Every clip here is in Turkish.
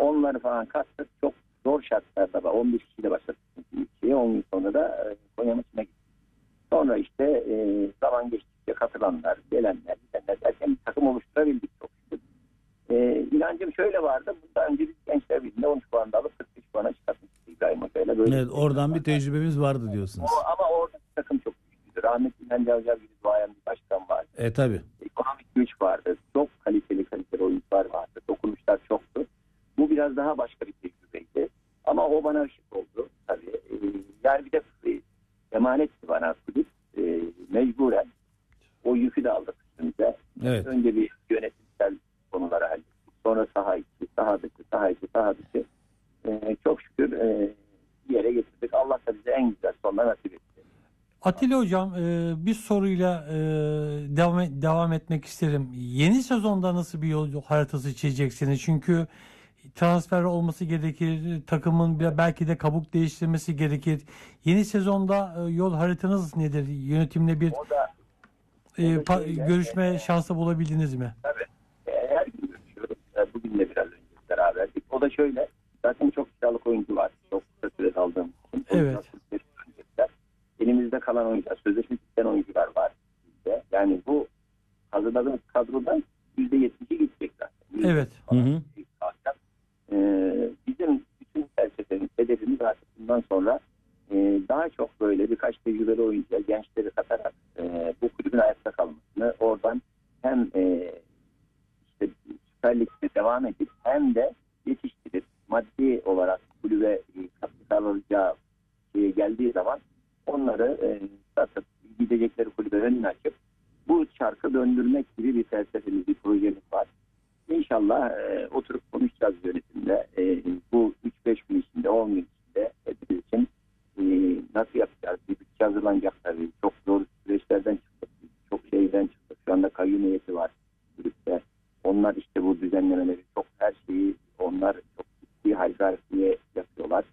Onları falan kattık. Çok zor şartlarda 15 kişiyle başladık. 10 gün sonra da Konya maçına gittik. Sonra işte zaman geçtikçe katılanlar, gelenler, gidenler derken bir takım oluşturabildik çok şükür. İnancım şöyle vardı. Bundan önce biz Gençler Birliği'nde 13 puan da alıp 45 puana çıkartmıştık İbrahim Hoca'yla. Böyle Evet, oradan bir tecrübemiz vardı diyorsunuz. Ama orada takım çok güçlüydü. Rahmetli İlhan Avcı gibi duayen bir başkan vardı. Tabii. Ekonomik güç vardı. Çok kaliteli oyuncular vardı. Dokunuşlar çoktu. Bu biraz daha başka bir tecrübeydi. Ama o bana ışık oldu. Tabii. Yani bir de emanetti bana kulüp. Mecburen o yükü de aldık üstümüze. Evet. Önce bir yönetimsel konuları hallettik. Sonra saha içi, saha dışı. Çok şükür bir yere getirdik. Allah da bize en güzel sonlar nasip etti. Atilla Hocam, bir soruyla devam etmek isterim. Yeni sezonda nasıl bir yol haritası çizeceksiniz? Çünkü transfer olması gerekir, takımın belki de kabuk değiştirmesi gerekir. Yeni sezonda yol haritanız nedir? Yönetimle bir görüşme şansı bulabildiniz mi? Tabii. Her gün görüşüyoruz. Bugün de biraz önce beraberdik. O da şöyle. Zaten çok kiralık oyuncu var. Çok kısa sürede aldığımız için. Evet. Elimizde kalan oyuncular, sözleşme biten oyuncular var bizde. Yani bu hazırladığımız kadrodan %70'i gidecek zaten. Evet. Bizim bütün felsefemiz, hedefimiz artık bundan sonra daha çok böyle birkaç tecrübeli oyuncuya, gençleri katarak bu kulübün ayakta kalmasını, oradan hem işte Süper Lig'de devam edip hem de yetiştirip maddi olarak kulübe katkı sağlayacağı geldiği zaman onları satıp gidecekleri kulübe önünü açıp bu çarkı döndürmek gibi bir felsefemiz, bir projemiz var. İnşallah oturup konuşacağız yönetimle. Bu 3-5 gün içinde, 10 gün içinde hepimiz için nasıl yapacağız? Bir bütçe hazırlanacak tabii. Çok zor süreçlerden çıktık. Çok şeyden çıktık. Şu anda kayyum heyeti var kulüpte. Onlar işte bu düzenlemeleri, çok her şeyi onlar çok ciddi halgarfiye yapıyorlar.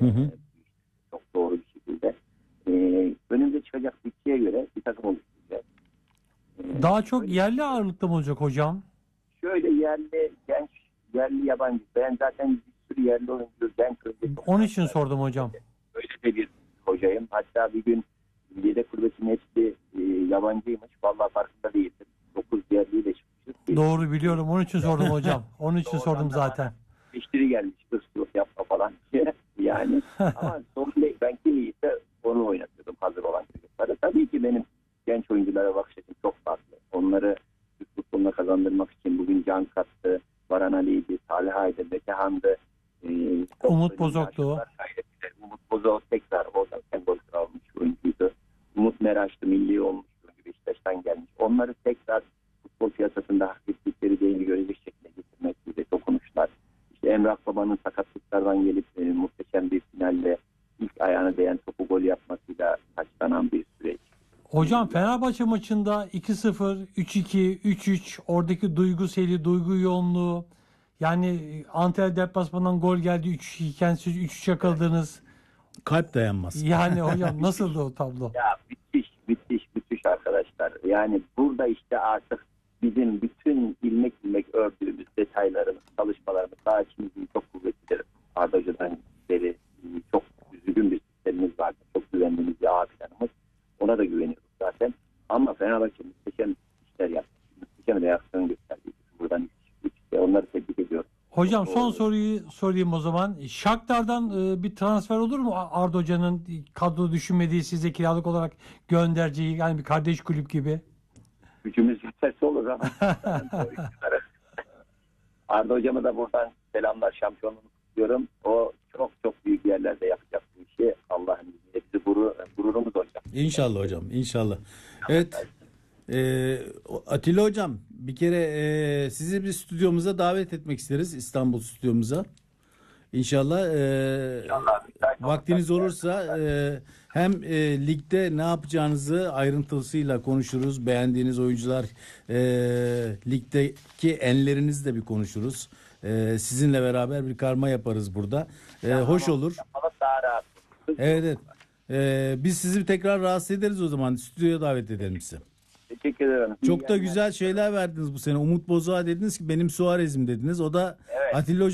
Çok doğru bir şekilde. Önümüze çıkacak bütçeye göre bir takım oluşturacağız. Daha çok yerli ağırlıkta mı olacak hocam? Şöyle yerli, genç, yerli, yabancı. Ben zaten bir sürü yerli oyuncu, genç oyuncu. Onun için sordum hocam. Öyle de bir hocayım. Hatta bir gün yedek kulübesinin hepsi yabancıymış. Vallahi farkında değildim. 9 yerliyle çıkmışız. Doğru biliyorum. Onun için sordum hocam. Onun için sordum zaten. Müşteri gelmiş. Hırsızlık yapma falan diye. Yani ama sorun değil. Ben kim iyiyse onu oynatıyordum hazır olan çocukları. Tabii ki benim genç oyunculara bakış açım çok farklı. Onları Türk futboluna kazandırmak için bugün can kattı. Baran Ali'ydi, Salih Aydın, Betehan'dı. Umut Bozok'tu. Umut Bozok tekrar oradan sembol almış oyuncuydu. Umut Meraş'tı, milli olmuş oyuncu, Beşiktaş'tan gelmiş. Onları tekrar futbol piyasasında hak ettikleri değeri görecek şekilde getirmek gibi dokunuşlar. İşte Emrah Baba'nın sakatlıklardan gelip muhteşem bir finalle ilk ayağına değen topu gol yapmasıyla taçlanan bir süreç. Hocam Fenerbahçe maçında 2-0, 3-2, 3-3 oradaki duygu seli, duygu yoğunluğu, yani Antalya deplasmanından gol geldi 3-2 iken siz 3-3 yakaladınız. Kalp dayanmaz. Yani hocam nasıldı o tablo? Ya müthiş arkadaşlar. Yani burada işte artık bizim bütün ilmek ördüğümüz detaylarımız, çalışmalarımız, daha içimizin çok kuvvetlidir. Arda Hoca'dan beri çok düzgün bir sistemimiz vardı. Çok güvendiğimiz bir abi planımız. Ona da güveniyoruz zaten. Ama Fenerbahçe muhteşem işler yaptı. Muhteşem reaksiyon gösterdi. Buradan onları tebrik ediyorum. Hocam son soruyu sorayım o zaman. Shakhtar'dan bir transfer olur mu? Arda Hoca'nın kadro düşünmediği, size kiralık olarak göndereceği, yani bir kardeş kulüp gibi. Gücümüz yeterse olur ama. Arda Hocam'a da buradan selamlar, şampiyonluğunu kutluyorum. O çok büyük yerlerde yapacak bu işi. Allah'ın izniyle bizi gururumuz hocam. İnşallah hocam, inşallah. Evet. Atilla hocam, bir kere sizi bir stüdyomuza davet etmek isteriz, İstanbul stüdyomuza. İnşallah vaktiniz olursa hem ligde ne yapacağınızı ayrıntısıyla konuşuruz. Beğendiğiniz oyuncular, ligdeki enlerinizi de bir konuşuruz. Sizinle beraber bir karma yaparız burada. Hoş olur. Daha rahat. Evet. Biz sizi tekrar rahatsız ederiz o zaman. Stüdyoya davet edelim sizi. Teşekkür ederim. Çok da güzel şeyler verdiniz bu sene. Umut Bozok'a dediniz ki benim Suarez'im dediniz. O da evet. Atilla